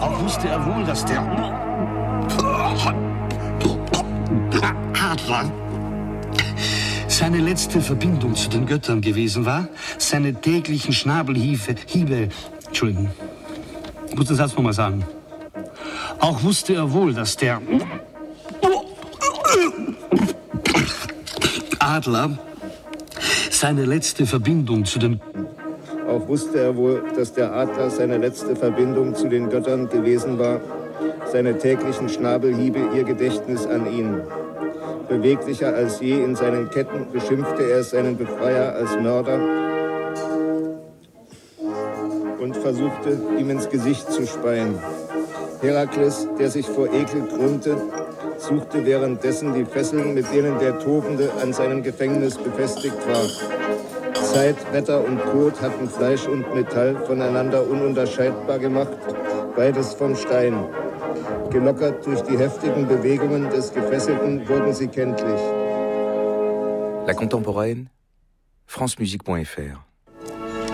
Auch wusste er wohl, dass der Adler seine letzte Verbindung zu den Göttern gewesen war, seine täglichen Schnabelhiebe, Entschuldigung, ich muss den Satz nochmal sagen. Auch wusste er wohl, dass der Adler seine letzte Verbindung zu den Auch wusste er wohl, dass der Adler seine letzte Verbindung zu den Göttern gewesen war, seine täglichen Schnabelhiebe ihr Gedächtnis an ihn. Beweglicher als je in seinen Ketten beschimpfte er seinen Befreier als Mörder und versuchte, ihm ins Gesicht zu speien. Herakles, der sich vor Ekel krümmte, suchte währenddessen die Fesseln, mit denen der Tobende an seinem Gefängnis befestigt war. Zeit, Wetter und Tod hatten Fleisch und Metall voneinander ununterscheidbar gemacht, beides vom Stein. Gelockert durch die heftigen Bewegungen des Gefesselten wurden sie kenntlich. La Contemporaine, francemusique.fr